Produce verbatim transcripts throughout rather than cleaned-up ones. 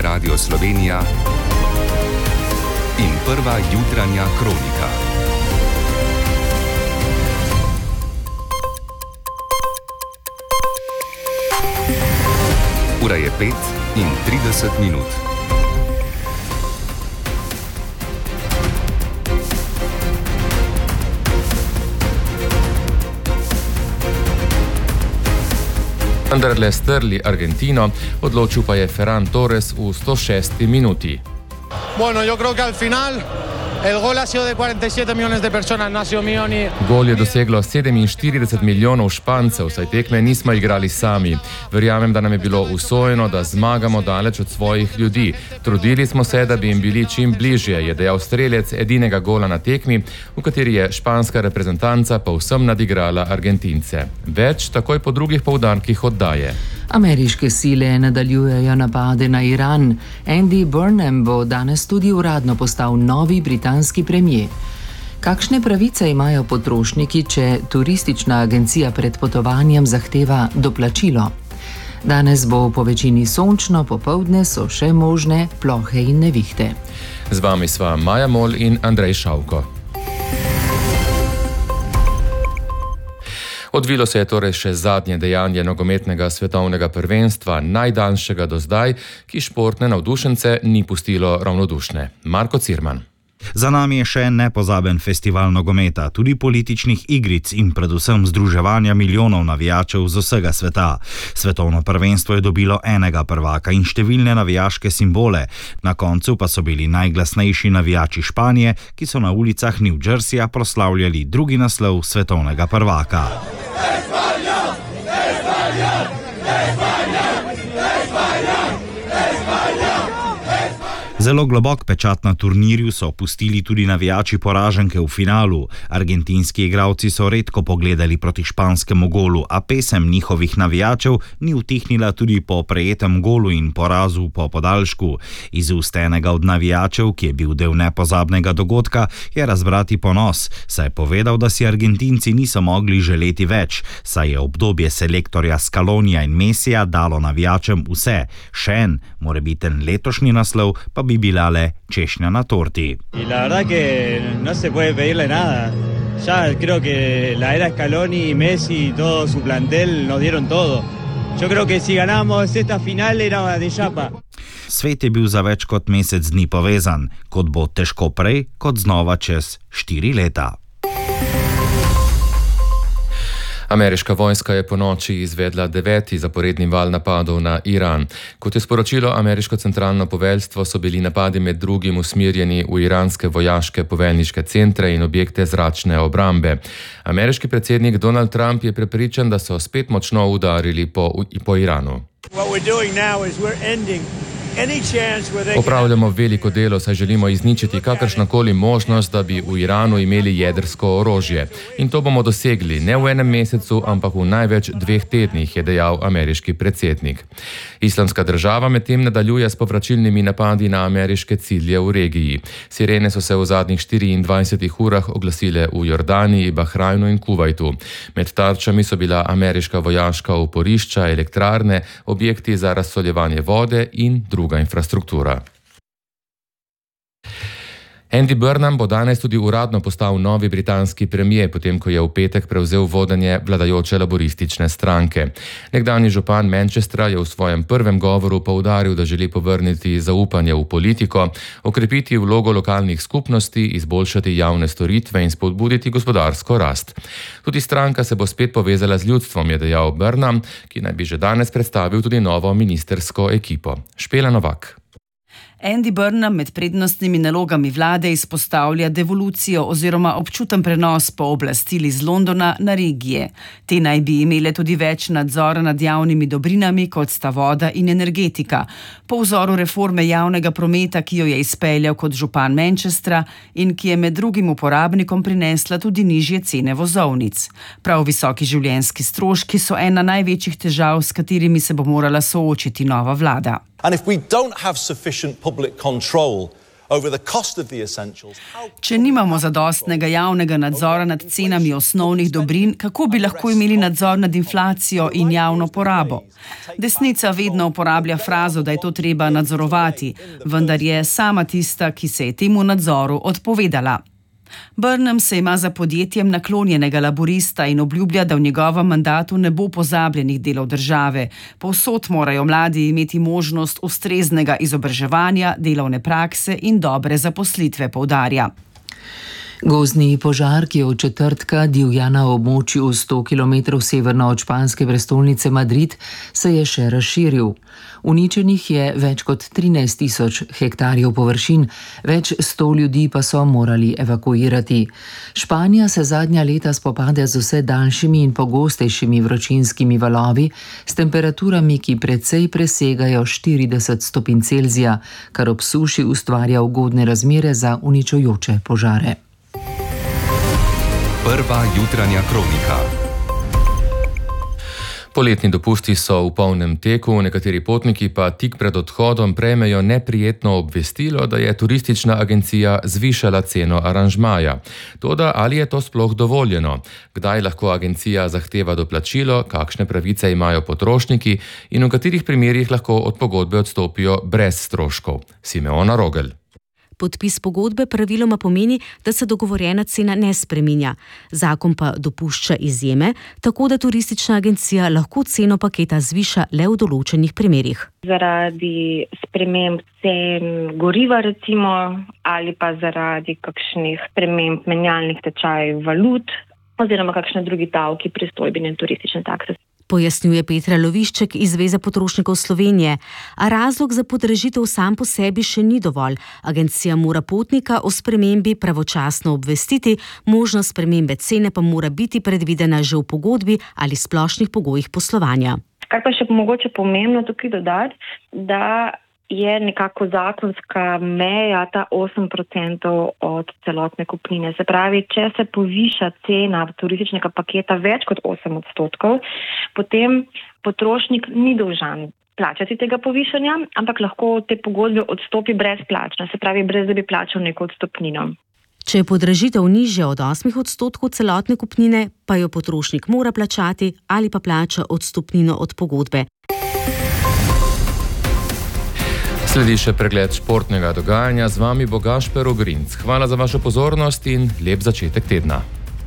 Radio Slovenija in prva jutranja kronika. Ura je pet in trideset minut. Vendarle strli Argentino, odločil pa je Ferran Torres v sto šesti minuti. Bueno, yo creo que al final el gol ha sido de cuarenta y siete millones de personas, no ha sido mío ni... Gol je doseglo sedeminštirideset milijonov Špancev, saj tekme nismo igrali sami. Verjamem, da nam je bilo usojeno, da zmagamo daleč od svojih ljudi. Trudili smo se, da bi jim bili čim bližje, je dejal strelec edinega gola na tekmi, v kateri je španska reprezentanca povsem nadigrala Argentince. Več takoj po drugih poudarkih oddaje. Ameriške sile nadaljujejo napade na Iran. Andy Burnham bo danes tudi uradno postal novi britanski premier. Kakšne pravice imajo potrošniki, če turistična agencija pred potovanjem zahteva doplačilo? Danes bo po večini sončno, popoldne so še možne plohe in nevihte. Z vami sva Maja Mol in Andrej Šavko. Odvilo se je torej še zadnje dejanje nogometnega svetovnega prvenstva, najdaljšega do zdaj, ki športne navdušence ni pustilo ravnodušne. Marko Cirman. Za nami je še nepozaben festival nogometa, tudi političnih igric in predvsem združevanja milijonov navijačev z vsega sveta. Svetovno prvenstvo je dobilo enega prvaka in številne navijaške simbole. Na koncu pa so bili najglasnejši navijači Španije, ki so na ulicah New Jerseyja proslavljali drugi naslov svetovnega prvaka. Espanja! Espanja! Espanja! Espanja! Espanja! Zelo globok pečat na turnirju so pustili tudi navijači poraženke v finalu. Argentinski igralci so redko pogledali proti španskemu golu, a pesem njihovih navijačev ni utihnila tudi po prejetem golu in porazu po podaljšku. Iz ust enega od navijačev, ki je bil del nepozabnega dogodka, je razbrati ponos, saj je povedal, da si Argentinci niso mogli želeti več, saj je obdobje selektorja Scalonija in Messija dalo navijačem vse. Še en, morebiten letošnji naslov, pa bi bila le češnja na torti. Y la verdad que no se puede pedirle nada. Ya creo que la era Scaloni, Messi y todo su plantel nos dieron todo. Yo creo que si ganamos esta final era de chapa. Svet je bil za več kot mesec dni povezan, kot bo težko prej, kot znova čez štiri leta. Ameriška vojska je ponoči izvedla deveti zaporedni val napadov na Iran. Kot je sporočilo ameriško centralno poveljstvo, so bili napadi med drugim usmerjeni v iranske vojaške poveljniške centre in objekte zračne obrambe. Ameriški predsednik Donald Trump je prepričan, da so spet močno udarili po, po Iranu. Opravljamo veliko delo, saj želimo izničiti kakršnakoli možnost, da bi v Iranu imeli jedrsko orožje. In to bomo dosegli ne v enem mesecu, ampak v največ dveh tednih, je dejal ameriški predsednik. Islamska država medtem nadaljuje s povračilnimi napadi na ameriške cilje v regiji. Sirene so se v zadnjih štiriindvajsetih urah oglasile v Jordaniji, Bahrajnu in Kuvajtu. Med tarčami so bila ameriška vojaška oporišča, elektrarne, objekti za razsoljevanje vode in druge. infrastruktura. Andy Burnham bo danes tudi uradno postal novi britanski premier, potem ko je v petek prevzel vodenje vladajoče laboristične stranke. Nekdanji župan Manchestra je v svojem prvem govoru poudaril, da želi povrniti zaupanje v politiko, okrepiti vlogo lokalnih skupnosti, izboljšati javne storitve in spodbuditi gospodarsko rast. Tudi stranka se bo spet povezala z ljudstvom, je dejal Burnham, ki naj bi že danes predstavil tudi novo ministersko ekipo. Špela Novak. Andy Burnham med prednostnimi nalogami vlade izpostavlja devolucijo oziroma občuten prenos pooblastil iz Londona na regije. Te naj bi imele tudi več nadzora nad javnimi dobrinami, kot sta voda in energetika, po vzoru reforme javnega prometa, ki jo je izpeljal kot župan Manchestra in ki je med drugim uporabnikom prinesla tudi nižje cene vozovnic. Prav visoki življenjski stroški so ena največjih težav, s katerimi se bo morala soočiti nova vlada. And if we don't have sufficient public control Če nimamo zadostnega javnega nadzora nad cenami osnovnih dobrin, kako bi lahko imeli nadzor nad inflacijo in javno porabo? Desnica vedno uporablja frazo, da je to treba nadzorovati, vendar je sama tista, ki se je temu nadzoru odpovedala. Burnham se ima za podjetjem naklonjenega laborista in obljublja, da v njegovem mandatu ne bo pozabljenih delov države. Povsod morajo mladi imeti možnost ustreznega izobraževanja, delovne prakse in dobre zaposlitve, poudarja. Gozdni požar, ki je od četrtka divja na območju sto kilometrov severno od španske prestolnice Madrid, se je še razširil. Uničenih je več kot trinajst tisoč hektarjev površin, več sto ljudi pa so morali evakuirati. Španija se zadnja leta spopade z vse daljšimi in pogostejšimi vročinskimi valovi s temperaturami, ki precej presegajo štirideset stopinj Celzija, kar ob suši ustvarja ugodne razmere za uničujoče požare. Prva jutranja kronika. Poletni dopusti so v polnem teku, nekateri potniki pa tik pred odhodom prejmejo neprijetno obvestilo, da je turistična agencija zvišala ceno aranžmaja. Toda ali je to sploh dovoljeno? Kdaj lahko agencija zahteva doplačilo, kakšne pravice imajo potrošniki in v katerih primerjih lahko od pogodbe odstopijo brez stroškov? Simeona Rogel. Podpis pogodbe praviloma pomeni, da se dogovorjena cena ne spreminja. Zakon pa dopušča izjeme, tako da turistična agencija lahko ceno paketa zviša le v določenih primerih. Zaradi sprememb cen goriva recimo ali pa zaradi kakšnih sprememb menjalnih tečajev valut oziroma kakšne drugi davki, pristojbine in turistične takse. Pojasnjuje Petra Lovišček iz Zveze potrošnikov Slovenije. A razlog za podražitev sam po sebi še ni dovolj. Agencija mora potnika o spremembi pravočasno obvestiti, možnost spremembe cene pa mora biti predvidena že v pogodbi ali splošnih pogojih poslovanja. Kar pa še mogoče pomembno tukaj dodati, da je nekako zakonska meja ta osem procentov od celotne kupnine. Se pravi, če se poviša cena turističnega paketa več kot osem odstotkov, potem potrošnik ni dolžan plačati tega povišanja, ampak lahko od te pogodbe odstopi brezplačno, se pravi, brez da bi plačal neko odstopnino. Če je podražitev nižja od osmih odstotkov celotne kupnine, pa jo potrošnik mora plačati ali pa plača odstopnino od pogodbe. Sledi še pregled športnega dogajanja, z vami bo Gašper Ogrinc. Hvala za vašo pozornost in lep začetek tedna.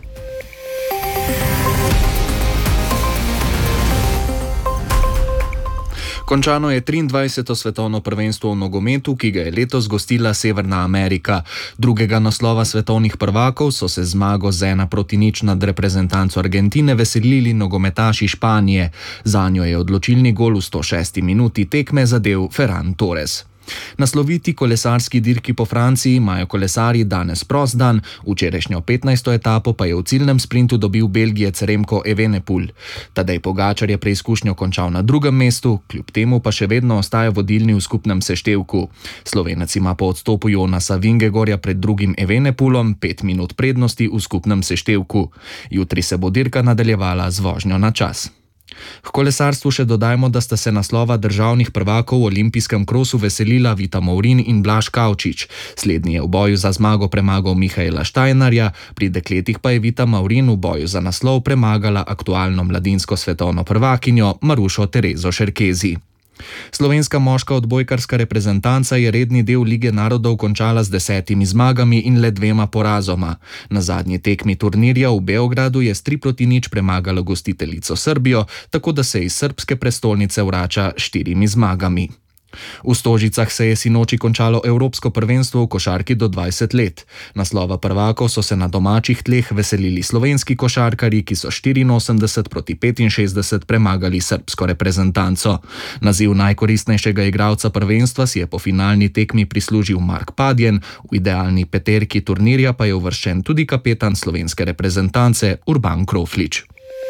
Končano je triindvajseto svetovno prvenstvo v nogometu, ki ga je letos gostila Severna Amerika. Drugega naslova svetovnih prvakov so se zmago z ena proti nič nad reprezentanco Argentine veselili nogometaši Španije. Zanjo je odločilni gol v sto šesti minuti tekme zadel Ferran Torres. Na sloviti kolesarski dirki po Franciji imajo kolesarji danes prost dan, včerajšnjo petnajsto etapo pa je v ciljnem sprintu dobil Belgijec Remco Evenepoel. Tadej Pogačar je preizkušnjo končal na drugem mestu, kljub temu pa še vedno ostaja vodilni v skupnem seštevku. Slovenec ima po odstopu Jonasa Vingegorja pred drugim Evenepoelom pet minut prednosti v skupnem seštevku. Jutri se bo dirka nadaljevala z vožnjo na čas. K kolesarstvu še dodajmo, da sta se naslova državnih prvakov v olimpijskem krosu veselila Vita Movrin in Blaž Kavčič. Slednji je v boju za zmago premagal Mihaela Štajnarja, pri dekletih pa je Vita Movrin v boju za naslov premagala aktualno mladinsko svetovno prvakinjo Marušo Terezo Šerkezi. Slovenska moška odbojkarska reprezentanca je redni del Lige narodov končala z desetimi zmagami in le dvema porazoma. Na zadnji tekmi turnirja v Beogradu je s tri proti nič premagala gostiteljico Srbijo, tako da se iz srbske prestolnice vrača štirimi zmagami. V Stožicah se je sinoči končalo Evropsko prvenstvo v košarki do dvajset let. Naslova prvakov so se na domačih tleh veselili slovenski košarkarji, ki so štiriinosemdeset proti petinšestdeset premagali srbsko reprezentanco. Naziv najkoristnejšega igralca prvenstva si je po finalni tekmi prislužil Mark Padjen, v idealni peterki turnirja pa je uvrščen tudi kapetan slovenske reprezentance Urban Kroflič.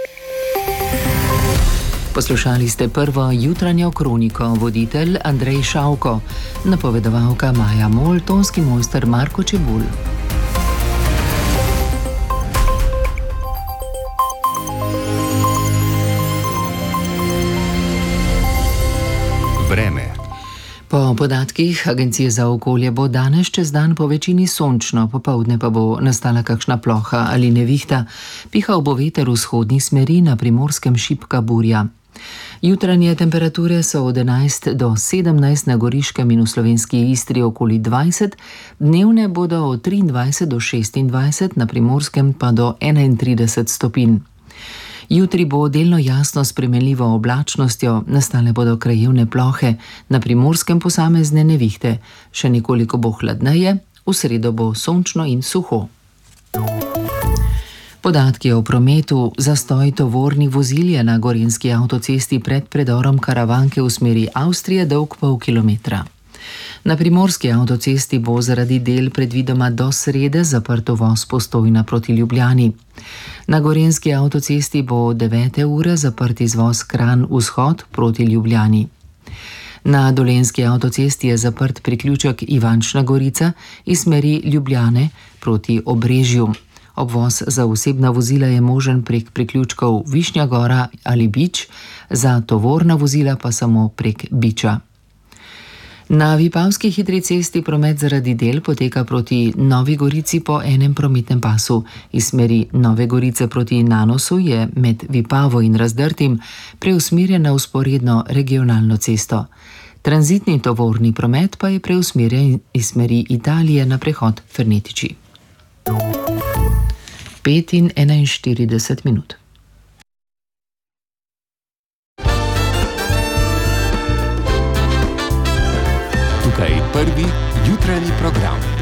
Poslušali ste prvo jutranjo kroniko, voditelj Andrej Šavko, napovedovalka Maja Mol, tonski mojster Marko Čebulj. Vreme. Po podatkih Agencije za okolje bo danes čez dan po večini sončno, popoldne pa bo nastala kakšna ploha ali nevihta, pihal bo veter vzhodnih smeri, na Primorskem šibka burja. Jutranje temperature so od enajst do sedemnajst na Goriškem in v slovenski Istri okoli dvajset, dnevne bodo od triindvajset do šestindvajset, na Primorskem pa do enaintrideset stopinj. Jutri bo delno jasno s spremenljivo oblačnostjo, nastale bodo krajevne plohe, na Primorskem posamezne nevihte. Še nekoliko bo hladneje, v sredo bo sončno in suho. Podatki o prometu. Zastoj tovornih vozil je na gorenjski avtocesti pred predorom Karavanke v smeri Avstrije dolg pol kilometra. Na primorski avtocesti bo zaradi del predvidoma do srede zaprt uvoz Postojna proti Ljubljani. Na gorenjski avtocesti bo od devete ure zaprt izvoz Kranj vzhod proti Ljubljani. Na dolenjski avtocesti je zaprt priključek Ivančna Gorica iz smeri Ljubljane proti Obrežju. Obvoz za osebna vozila je možen prek priključkov Višnja Gora ali Bič, za tovorna vozila pa samo prek Biča. Na Vipavski hitri cesti promet zaradi del poteka proti Novi Gorici po enem prometnem pasu. Iz smeri Nove Gorice proti Nanosu je med Vipavo in Razdrtim preusmerjen na vzporedno regionalno cesto. Tranzitni tovorni promet pa je preusmerjen iz smeri Italije na prehod Fernetiči. pet in enainštirideset minut. Tukaj je prvi jutranji program.